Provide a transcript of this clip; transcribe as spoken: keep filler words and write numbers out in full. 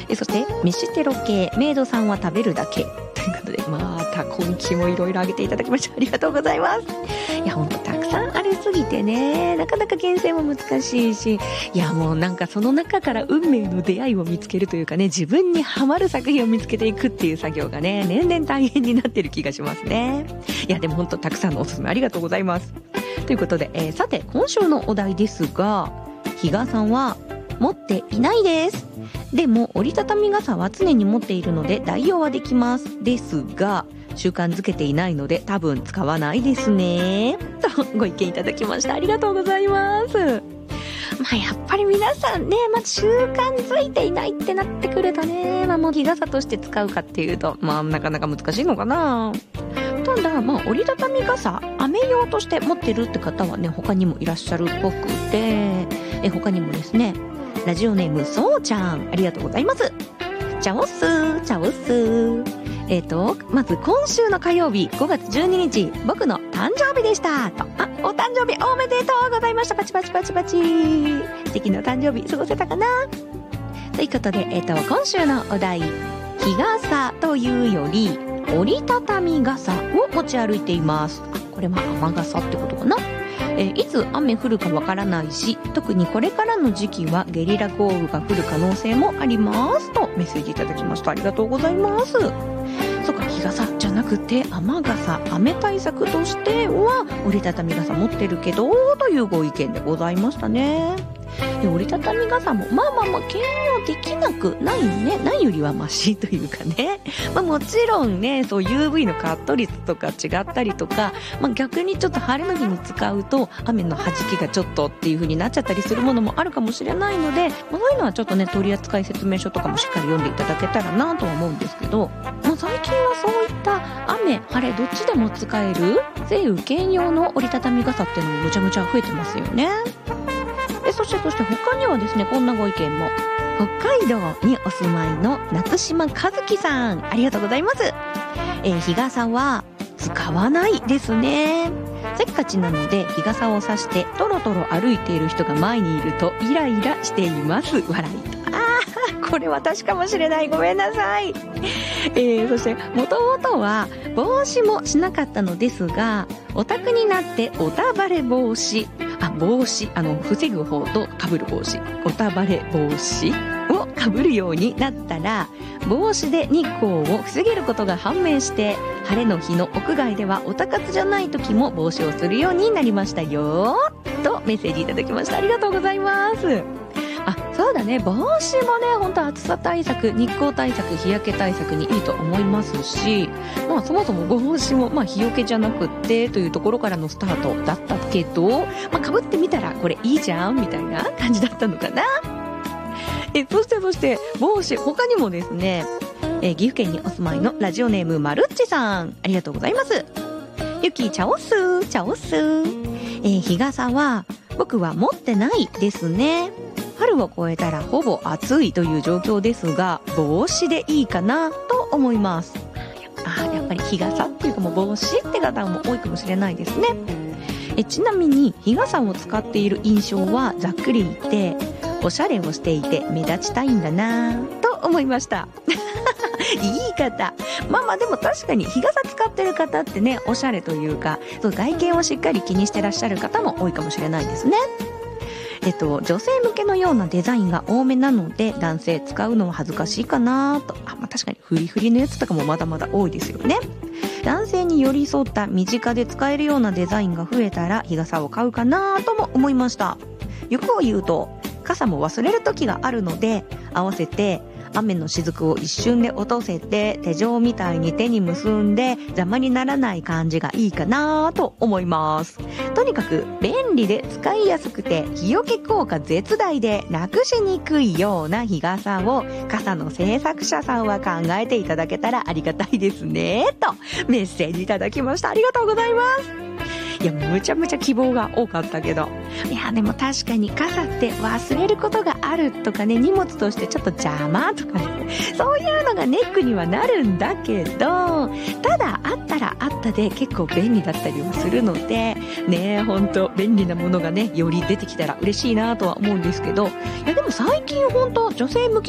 えそして飯テロ系メイドさんは食べるだけということで、また今期もいろいろ挙げていただきましてありがとうございます。いやほんとたくさんありすぎてね、なかなか厳選も難しいし、いやもうなんかその中から運命の出会いを見つけるというかね、自分にハマる作品を見つけていくっていう作業がね、年々大変になってる気がしますね。いやでもほんとたくさんのおすすめありがとうございます。ということで、えー、さて今週のお題ですが、比嘉さんは持っていないです。でも折りたたみ傘は常に持っているので代用はできますですが、習慣づけていないので多分使わないですねとご意見いただきました。ありがとうございます。まあやっぱり皆さんね、まず習慣づいていないってなってくるとね、まあもう日傘として使うかっていうとまあなかなか難しいのかな。ただまあ折りたたみ傘雨用として持ってるって方はね他にもいらっしゃるっぽくて、え他にもですね、ラジオネームそうちゃんありがとうございます。チャオスチャオス。えっとまず今週の火曜日ごがつじゅうににち僕の誕生日でしたと。あ、お誕生日おめでとうございました。パチパチパチパチ。素敵な誕生日過ごせたかなということで、えっと今週のお題、日傘というより折りたたみ傘を持ち歩いています。あ、これは雨傘ってことかな。えー、いつ雨降るかわからないし、特にこれからの時期はゲリラ豪雨が降る可能性もありますとメッセージいただきました。ありがとうございます。そうか、日傘じゃなくて雨傘、雨対策としては折りたたみ傘持ってるけどというご意見でございましたね。で折りたたみ傘もまあまあまあ兼用できなくないね、ないよりはマシというかね、まあ、もちろんねそう ユーブイ のカット率とか違ったりとか、まあ、逆にちょっと晴れの日に使うと雨の弾きがちょっとっていう風になっちゃったりするものもあるかもしれないので、まあ、そういうのはちょっとね取扱説明書とかもしっかり読んでいただけたらなとは思うんですけど、まあ、最近はそういった雨晴れどっちでも使える晴雨兼用の折りたたみ傘っていうのもむちゃむちゃ増えてますよね。えそしてそして他にはですね、こんなご意見も。北海道にお住まいの夏島和樹さんありがとうございます。えー、日傘は使わないですね。せっかちなので日傘を差してトロトロ歩いている人が前にいるとイライラしています。笑いと。あー、これ私かもしれない。ごめんなさい。えー、そして元々は帽子もしなかったのですが、オタクになっておたばれ帽子、あ、帽子、あの防ぐ方と被る帽子、おたばれ帽子を被るようになったら、帽子で日光を防げることが判明して、晴れの日の屋外ではオタ活じゃない時も帽子をするようになりましたよとメッセージいただきました。ありがとうございます。あ、そうだね、帽子もね本当暑さ対策、日光対策、日焼け対策にいいと思いますし、まあそもそも帽子もまあ日よけじゃなくってというところからのスタートだったけど、まあ被ってみたらこれいいじゃんみたいな感じだったのかな。えそしてそして帽子他にもですね、え岐阜県にお住まいのラジオネームまるっちさんありがとうございます。ゆきちゃおすーちゃおすー、えー、日傘は僕は持ってないですね。春を越えたらほぼ暑いという状況ですが、帽子でいいかなと思います。あ、やっぱり日傘っていうかもう帽子って方も多いかもしれないですね。えちなみに日傘を使っている印象はざっくり言っておしゃれをしていて目立ちたいんだなと思いました言い方、まあまあでも確かに日傘使ってる方ってね、おしゃれというかそう外見をしっかり気にしてらっしゃる方も多いかもしれないですね。えっと、女性向けのようなデザインが多めなので男性使うのは恥ずかしいかなと。あ、まあ、確かにフリフリのやつとかもまだまだ多いですよね。男性に寄り添った身近で使えるようなデザインが増えたら日傘を買うかなとも思いました。欲を言うと傘も忘れる時があるので、合わせて雨の雫を一瞬で落とせて手錠みたいに手に結んで邪魔にならない感じがいいかなと思います。とにかく便利で使いやすくて日よけ効果絶大でなくしにくいような日傘を傘の制作者さんは考えていただけたらありがたいですねとメッセージいただきました。ありがとうございます。いや、むちゃむちゃ希望が多かったけど、いやでも確かに傘って忘れることがあるとかね、荷物としてちょっと邪魔とかね、そういうのがネックにはなるんだけど、ただあったらあったで結構便利だったりはするのでね、ほんと便利なものがねより出てきたら嬉しいなとは思うんですけど、いやでも最近ほんと女性向け